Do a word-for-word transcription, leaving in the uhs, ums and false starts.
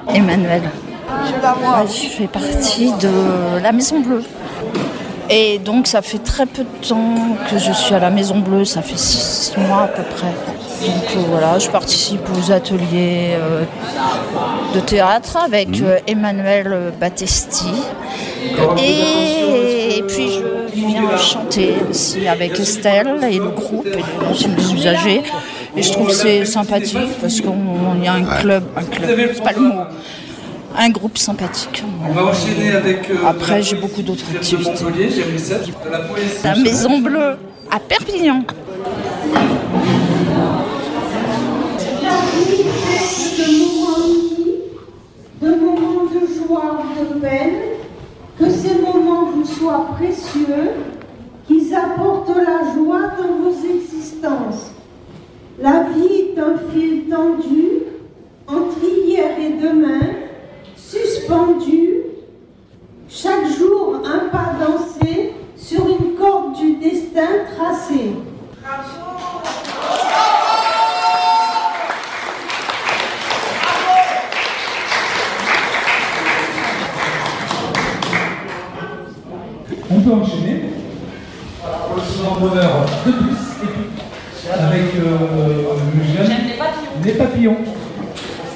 Emmanuel. Je fais partie de la Maison Bleue. Et donc ça fait très peu de temps que je suis à la Maison Bleue, ça fait six mois à peu près. Donc euh, voilà, je participe aux ateliers euh, de théâtre avec euh, Emmanuel Battesti. Et, et puis je viens chanter aussi avec Estelle et le groupe et les anciens des usagers. Et je trouve que c'est sympathique parce qu'il y a un club, un club, c'est pas le mot. Un groupe sympathique. On va enchaîner avec. Euh, Après, j'ai beaucoup d'autres activités. La Maison Bleue à Perpignan. De moments de joie ou de peine, que ces moments vous soient précieux, qu'ils apportent la joie dans vos existences. La vie est un fil tendu entre hier et demain. Suspendu, chaque jour un pas dansé sur une corde du destin tracé. On peut enchaîner pour le second bonheur de plus et puis avec euh, le jeune les papillons. Les papillons.